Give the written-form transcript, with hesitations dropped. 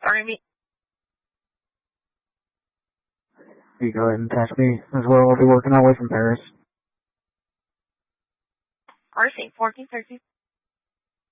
Sorry, me. You go ahead and text me as well. I'll be working my way from Paris. RC 1413.